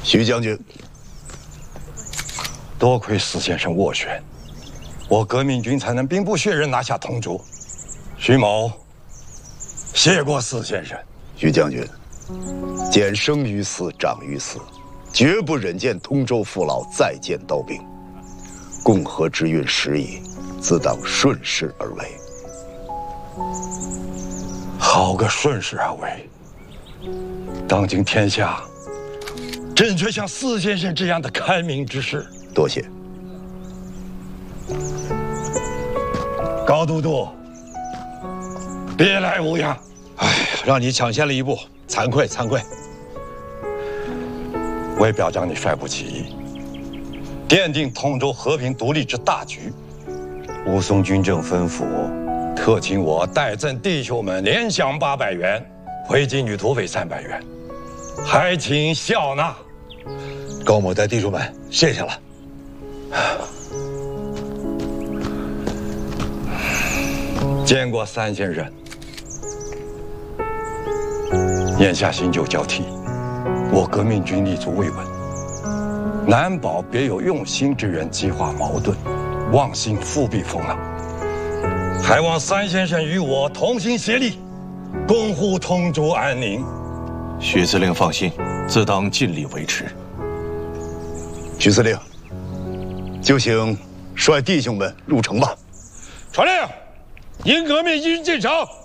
徐将军， 多亏司先生斡旋，我革命军才能兵不血刃拿下通州。徐某，谢过司先生。 徐将军，俭生于斯，长于斯，绝不忍见通州父老再见刀兵。共和之运时矣，自当顺势而为。 好个顺势而为！当今天下，正缺像司先生这样的开明之士。 多谢。 高都督，别来无恙。 哎，让你抢先了一步，惭愧惭愧。 为表彰你率部起义，奠定通州和平独立之大局，武松军政吩咐，特请我代赠弟兄们连饷800元，回击女土匪300元，还请笑纳。 高某带弟兄们谢谢了。 见过3先生，眼下新旧交替，我革命军立足未稳，难保别有用心之人激化矛盾，妄心复辟风浪。还望3先生与我同心协力，共护通州安宁。 许司令放心，自当尽力维持。 徐司令，就请率弟兄们入城吧。 传令，迎革命军进城。